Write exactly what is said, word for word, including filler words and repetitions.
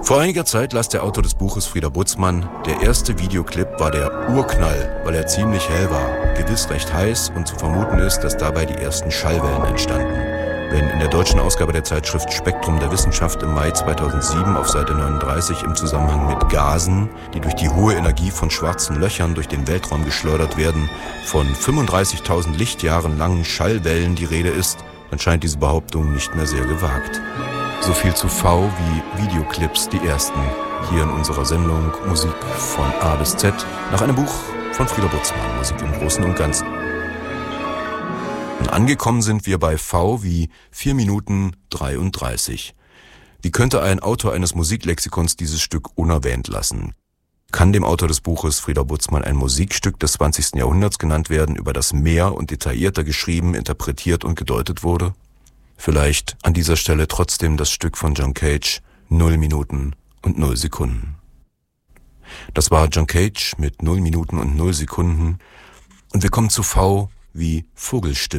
Vor einiger Zeit las der Autor des Buches, Frieder Butzmann, der erste Videoclip war der Urknall, weil er ziemlich hell war, gewiss recht heiß und zu vermuten ist, dass dabei die ersten Schallwellen entstanden. Wenn in der deutschen Ausgabe der Zeitschrift Spektrum der Wissenschaft im Mai zweitausendsieben auf Seite neununddreißig im Zusammenhang mit Gasen, die durch die hohe Energie von schwarzen Löchern durch den Weltraum geschleudert werden, von fünfunddreißigtausend Lichtjahren langen Schallwellen die Rede ist, dann scheint diese Behauptung nicht mehr sehr gewagt. So viel zu V wie Videoclips, die ersten, hier in unserer Sendung Musik von A bis Z, nach einem Buch von Frieder Butzmann, Musik im Großen und Ganzen. Und angekommen sind wir bei V wie vier Minuten dreiunddreißig. Wie könnte ein Autor eines Musiklexikons dieses Stück unerwähnt lassen? Kann dem Autor des Buches, Frieder Butzmann, ein Musikstück des zwanzigsten Jahrhunderts genannt werden, über das mehr und detaillierter geschrieben, interpretiert und gedeutet wurde? Vielleicht an dieser Stelle trotzdem das Stück von John Cage, null Minuten und null Sekunden. Das war John Cage mit null Minuten und null Sekunden. Und wir kommen zu V wie Vogelstimme.